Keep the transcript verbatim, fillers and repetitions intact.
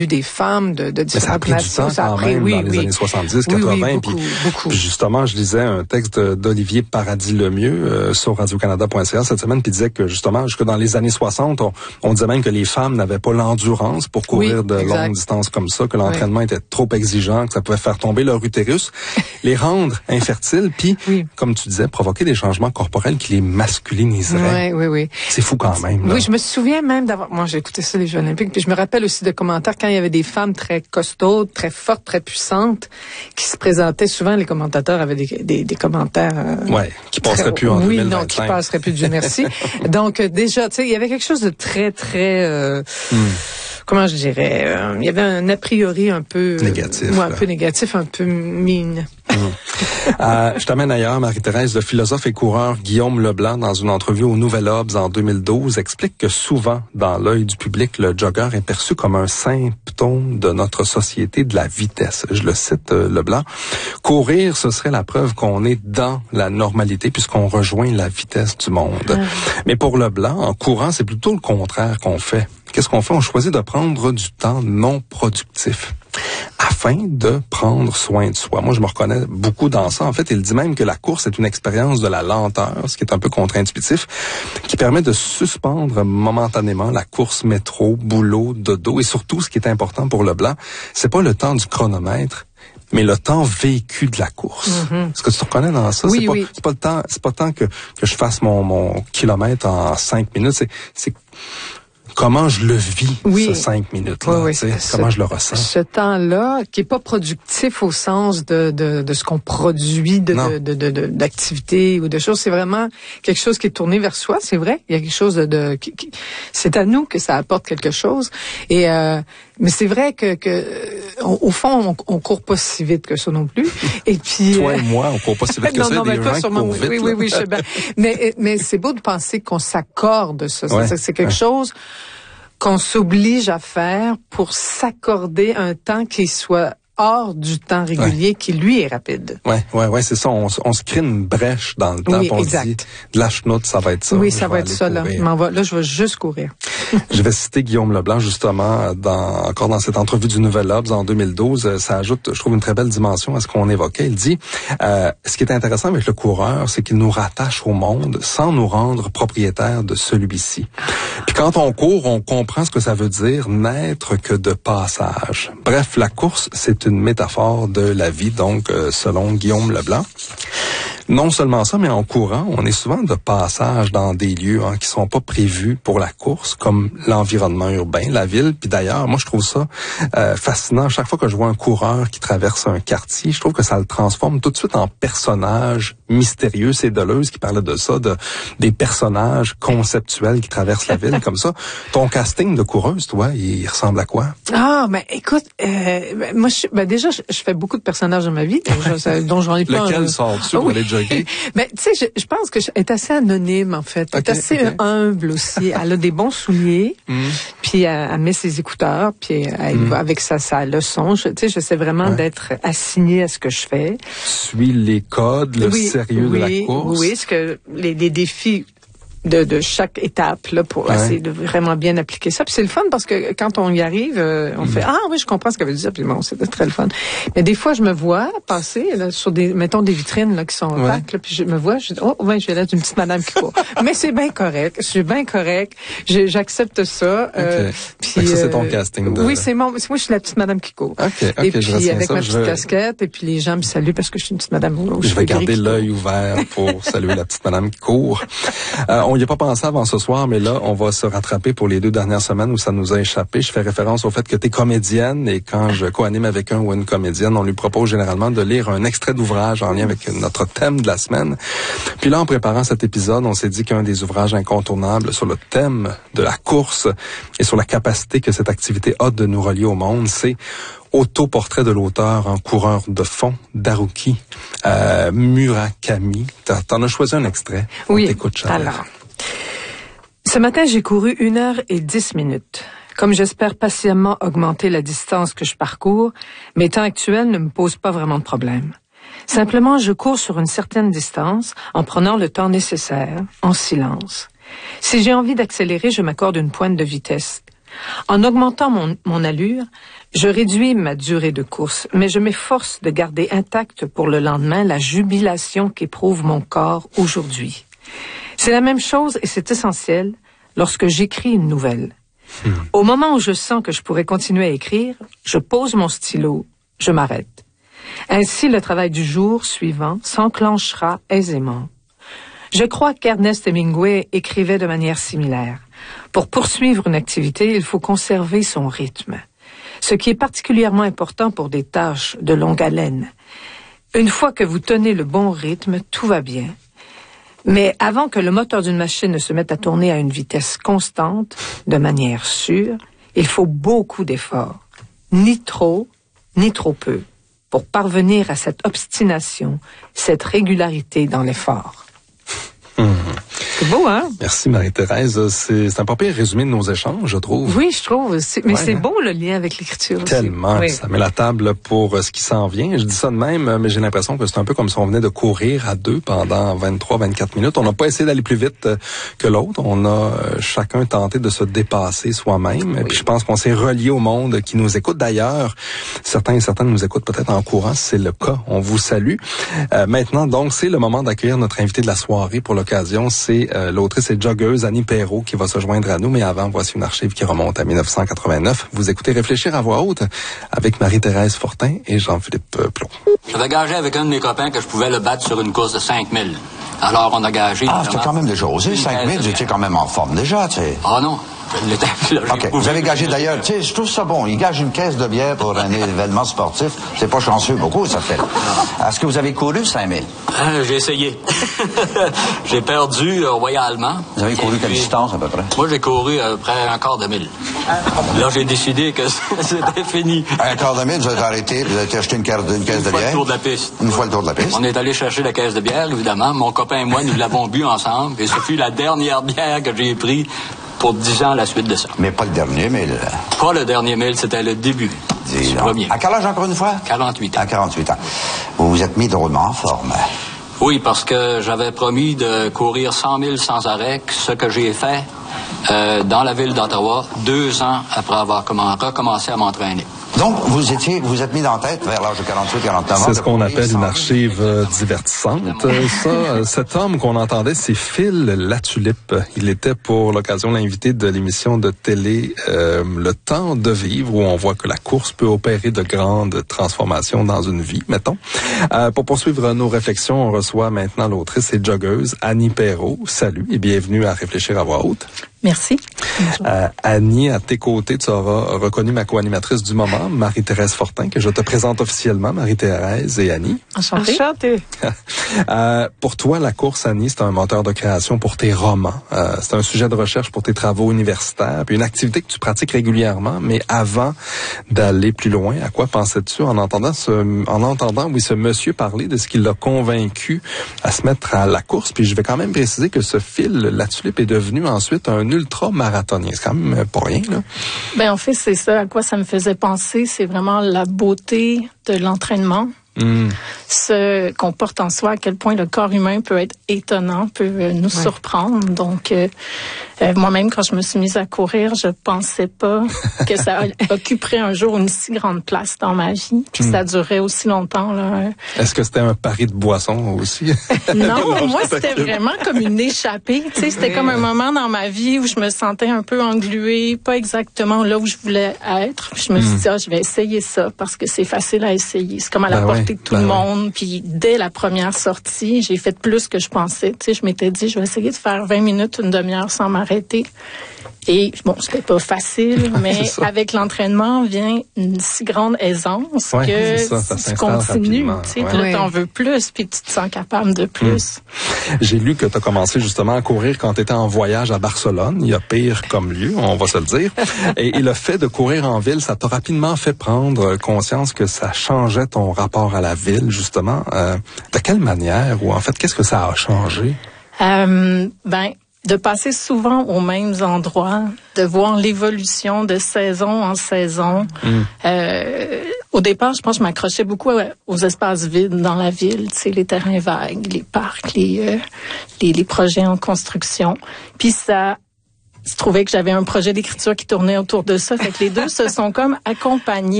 des femmes de, de différentes Mais ça a pris du temps ça a quand pris, même oui, dans les oui. années soixante-dix, quatre-vingts. Oui, oui, beaucoup, puis, beaucoup. puis justement, je lisais un texte d'Olivier Paradis-Lemieux euh, sur radio canada point c a cette semaine, puis il disait que justement, jusque dans les années soixante, on, on disait même que les femmes n'avaient pas l'endurance pour courir oui, de exact. longues distances comme ça, que l'entraînement oui. était trop exigeant, que ça pouvait faire tomber leur utérus, les rendre infertiles, puis, oui. comme tu disais, provoquer des changements corporels qui les masculiniseraient. Oui, oui, oui. C'est fou quand même. Là. Oui, je me souviens même d'avoir... Moi, j'ai écouté ça, les Jeux olympiques, puis je me rappelle aussi de commentaires quand il y avait des femmes très costaudes, très fortes, très puissantes, qui se présentaient. Souvent, les commentateurs avaient des, des, des commentaires... Euh, ouais, qui passeraient plus en oui, deux mille vingt-cinq. Oui, non, qui passeraient plus, Dieu merci. Donc, euh, déjà, tu sais, il y avait quelque chose de très, très... Euh, hmm. Comment je dirais? Euh, il y avait un a priori un peu... Négatif. Euh, ouais, un peu négatif, un peu mine. Mmh. euh, je t'amène ailleurs, Marie-Thérèse. Le philosophe et coureur Guillaume Leblanc, dans une entrevue au Nouvel Obs en deux mille douze, explique que souvent, dans l'œil du public, le jogger est perçu comme un symptôme de notre société de la vitesse. Je le cite, euh, Leblanc. Courir, ce serait la preuve qu'on est dans la normalité puisqu'on rejoint la vitesse du monde. Mmh. Mais pour Leblanc, en courant, c'est plutôt le contraire qu'on fait. Qu'est-ce qu'on fait? On choisit de prendre du temps non productif afin de prendre soin de soi. Moi, je me reconnais beaucoup dans ça. En fait, il dit même que la course est une expérience de la lenteur, ce qui est un peu contre-intuitif, qui permet de suspendre momentanément la course métro, boulot, dodo. Et surtout, ce qui est important pour Leblanc, c'est pas le temps du chronomètre, mais le temps vécu de la course. Mm-hmm. Est-ce que tu te reconnais dans ça? Oui, c'est pas, oui. c'est pas le temps, c'est pas le temps que, que je fasse mon, mon kilomètre en cinq minutes. C'est, c'est comment je le vis, oui. ce cinq minutes-là, oui, oui. comment je le ressens. Ce temps-là, qui est pas productif au sens de, de, de ce qu'on produit de, de, de, de, de, d'activités ou de choses, c'est vraiment quelque chose qui est tourné vers soi, c'est vrai. Il y a quelque chose de... de qui, qui, c'est à nous que ça apporte quelque chose. Et euh, mais c'est vrai que, que on, au fond, on, on court pas si vite que ça non plus. Et puis toi et moi, on court pas si vite que non, ça. Non, des mais gens pas sûrement. Vite, oui, oui, oui, je sais bien. Mais mais c'est beau de penser qu'on s'accorde ça. Ouais, c'est, c'est quelque ouais. chose qu'on s'oblige à faire pour s'accorder un temps qui soit hors du temps régulier ouais. qui, lui, est rapide. Ouais, ouais, ouais, c'est ça. On, on se crée une brèche dans le temps. Oui, on exact. se dit, de la chenoute, ça va être ça. Oui, ça va être ça, là. Va, là, je vais juste courir. Je vais citer Guillaume Leblanc, justement, dans, encore dans cette entrevue du Nouvel Obs en deux mille douze. Ça ajoute, je trouve, une très belle dimension à ce qu'on évoquait. Il dit, euh, ce qui est intéressant avec le coureur, c'est qu'il nous rattache au monde sans nous rendre propriétaires de celui-ci. Puis quand on court, on comprend ce que ça veut dire n'être que de passage. Bref, la course, c'est une métaphore de la vie, donc, euh, selon Guillaume Leblanc. Non seulement ça, mais en courant, on est souvent de passage dans des lieux hein, qui sont pas prévus pour la course, comme l'environnement urbain, la ville. Puis d'ailleurs, moi, je trouve ça euh, fascinant. Chaque fois que je vois un coureur qui traverse un quartier, je trouve que ça le transforme tout de suite en personnage mystérieux. C'est Deleuze qui parlait de ça, de des personnages conceptuels qui traversent la ville comme ça. Ton casting de coureuse, toi, il ressemble à quoi? Ah, ben écoute, euh, ben, moi, je, ben déjà, je, je fais beaucoup de personnages dans ma vie, dont, je, dont j'en ai pas. Lequel euh... sors-tu pour oui. aller jogger? Ben, tu sais, je, je pense que elle est assez anonyme, en fait. Elle okay, est assez okay. humble aussi. Elle a des bons souliers, mm. puis elle, elle met ses écouteurs, puis elle mm. va avec sa, sa leçon. Tu sais, j'essaie vraiment ouais. d'être assignée à ce que je fais. Suis les codes, le oui, sérieux oui, de la course. Oui, ce que les, les défis de, de chaque étape là pour ouais. essayer de vraiment bien appliquer ça. Puis c'est le fun parce que quand on y arrive, euh, on mm. fait ah oui, je comprends ce qu'elle veut dire. Puis bon, c'était très le fun. Mais des fois, je me vois passer là, sur des mettons des vitrines là qui sont ouais. opaques, là, puis je me vois, je dis oh ouais, je vais là d'une petite madame qui court. Mais c'est bien correct, je suis bien correct. Je, j'accepte ça. Okay. Euh, puis ça c'est ton casting. De... Oui, c'est mon. Moi, je suis la petite madame qui court. Okay, okay, et puis avec ça, ma petite vais... casquette, et puis les gens me saluent parce que je suis une petite madame rouge. Je vais garder l'œil ouvert pour saluer la petite madame qui court. Euh, on y a pas pensé avant ce soir, mais là, on va se rattraper pour les deux dernières semaines où ça nous a échappé. Je fais référence au fait que tu es comédienne et quand je co-anime avec un ou une comédienne, on lui propose généralement de lire un extrait d'ouvrage en lien avec notre thème de la semaine. Puis là, en préparant cet épisode, on s'est dit qu'un des ouvrages incontournables sur le thème de la course et sur la capacité que cette activité a de nous relier au monde, c'est Autoportrait de l'auteur en coureur de fond d'Haruki euh, Murakami. T'en as choisi un extrait. On oui, t'écoute, Charles. Alors. Ce matin, j'ai couru une heure et dix minutes. Comme j'espère patiemment augmenter la distance que je parcours, mes temps actuels ne me posent pas vraiment de problème. Simplement, je cours sur une certaine distance en prenant le temps nécessaire, en silence. Si j'ai envie d'accélérer, je m'accorde une pointe de vitesse. En augmentant mon, mon allure, je réduis ma durée de course, mais je m'efforce de garder intacte pour le lendemain la jubilation qu'éprouve mon corps aujourd'hui. C'est la même chose et c'est essentiel lorsque j'écris une nouvelle. Mmh. Au moment où je sens que je pourrais continuer à écrire, je pose mon stylo, je m'arrête. Ainsi, le travail du jour suivant s'enclenchera aisément. Je crois qu'Ernest Hemingway écrivait de manière similaire. Pour poursuivre une activité, il faut conserver son rythme, ce qui est particulièrement important pour des tâches de longue haleine. Une fois que vous tenez le bon rythme, tout va bien. Mais avant que le moteur d'une machine ne se mette à tourner à une vitesse constante, de manière sûre, il faut beaucoup d'efforts. Ni trop, ni trop peu, pour parvenir à cette obstination, cette régularité dans l'effort. Mmh. C'est beau, hein? Merci, Marie-Thérèse. C'est, c'est un pas pire résumé de nos échanges, je trouve. Oui, je trouve. C'est, mais ouais, c'est hein? beau, le lien avec l'écriture aussi. Tellement. Oui. Ça met la table pour ce qui s'en vient. Je dis ça de même, mais j'ai l'impression que c'est un peu comme si on venait de courir à deux pendant vingt-trois à vingt-quatre minutes. On n'a pas essayé d'aller plus vite que l'autre. On a chacun tenté de se dépasser soi-même. Oui. Puis je pense qu'on s'est relié au monde qui nous écoute. D'ailleurs, certains et certaines nous écoutent peut-être en courant. Si c'est le cas, on vous salue. Euh, maintenant, donc, c'est le moment d'accueillir notre invité de la soirée pour l'occasion. C'est Euh, l'autrice et joggeuse Annie Perrault qui va se joindre à nous, mais avant, voici une archive qui remonte à dix-neuf cent quatre-vingt-neuf. Vous écoutez Réfléchir à voix haute avec Marie-Thérèse Fortin et Jean-Philippe Plot. J'avais gagé avec un de mes copains que je pouvais le battre sur une course de cinq mille. Alors, on a gagé... Ah, c'était quand même déjà osé, cinq mille, j'étais quand même en forme déjà, tu sais. Ah non, je l'étais... OK, vous avez gagé d'ailleurs, tu sais, je trouve ça bon, il gage une caisse de bière pour un événement sportif, c'est pas chanceux beaucoup, ça fait. Est-ce que vous avez couru cinq mille? Euh, j'ai essayé. J'ai perdu euh, royalement. Vous avez couru quelle distance, à peu près? Moi, j'ai couru à peu près un quart de mille. Là, j'ai décidé que c'était fini. Un quart de mille, vous avez arrêté, vous avez acheté une, caisse de, une caisse une de fois bière? le tour de la piste. Une fois le tour de la piste. On est allé chercher la caisse de bière, évidemment. Mon copain et moi, nous l'avons bu ensemble. Et ce fut la dernière bière que j'ai prise pour dix ans à la suite de ça. Mais pas le dernier mille. Pas le dernier mille, c'était le début. Dis le premier. À quel âge, encore une fois? quarante-huit ans. À quarante-huit ans. Vous vous êtes mis drôlement en forme. Oui, parce que j'avais promis de courir cent mille sans arrêt, ce que j'ai fait euh, dans la ville d'Ottawa, deux ans après avoir comm- recommencé à m'entraîner. Donc, vous étiez, vous êtes mis dans la tête vers l'âge de quarante-huit à quarante-neuf ans. C'est ce qu'on appelle une archive euh, divertissante. Euh, ça, euh, cet homme qu'on entendait, c'est Phil Latulippe. Il était pour l'occasion l'invité de l'émission de télé euh, Le Temps de vivre, où on voit que la course peut opérer de grandes transformations dans une vie, mettons. Euh, pour poursuivre nos réflexions, on reçoit maintenant l'autrice et joggeuse Annie Perrault. Salut et bienvenue à Réfléchir à voix haute. Merci. Euh, Annie, à tes côtés, tu auras reconnu ma co-animatrice du moment, Marie-Thérèse Fortin, que je te présente officiellement, Marie-Thérèse et Annie. Enchantée. Enchantée. euh, pour toi, la course, Annie, c'est un moteur de création pour tes romans. Euh, c'est un sujet de recherche pour tes travaux universitaires, puis une activité que tu pratiques régulièrement. Mais avant d'aller plus loin, à quoi pensais-tu en entendant ce, en entendant, oui, ce monsieur parler de ce qui l'a convaincu à se mettre à la course? Puis je vais quand même préciser que ce Phil Latulippe est devenu ensuite un ultra-marathonien. C'est quand même pas rien, là. Ben, en fait, c'est ça à quoi ça me faisait penser. C'est vraiment la beauté de l'entraînement. Mm. Ce qu'on porte en soi, à quel point le corps humain peut être étonnant, peut nous ouais. surprendre. Donc, euh, euh, moi-même, quand je me suis mise à courir, je pensais pas que ça occuperait un jour une si grande place dans ma vie. Puis mm. ça durait aussi longtemps, là. Est-ce que c'était un pari de boisson aussi? Non, non, moi, c'était vraiment comme une échappée. Tu sais, c'était oui. comme un moment dans ma vie où je me sentais un peu engluée, pas exactement là où je voulais être. Puis je me suis mm. dit, ah, je vais essayer ça parce que c'est facile à essayer. C'est comme à la ben portée ouais. de tout ben le monde. Ouais. Puis dès la première sortie, j'ai fait plus que je pensais. Tu sais, je m'étais dit, je vais essayer de faire vingt minutes, une demi-heure sans m'arrêter. Et bon, c'était pas facile, mais avec l'entraînement vient une si grande aisance ouais, que ça, ça tu continues. Tu sais, ouais. Là, t'en veux plus, puis tu te sens capable de plus. Mmh. J'ai lu que tu as commencé justement à courir quand tu étais en voyage à Barcelone. Il y a pire comme lieu, on va se le dire. et, et le fait de courir en ville, ça t'a rapidement fait prendre conscience que ça changeait ton rapport à la ville, justement. Euh, de quelle manière, ou en fait, qu'est-ce que ça a changé? Euh, ben, de passer souvent aux mêmes endroits, de voir l'évolution de saison en saison. Mm. Euh, au départ, je pense que je m'accrochais beaucoup aux espaces vides dans la ville, tu sais, les terrains vagues, les parcs, les, euh, les, les projets en construction. Puis ça je trouvais que j'avais un projet d'écriture qui tournait autour de ça. Fait que les deux se sont comme accompagnés.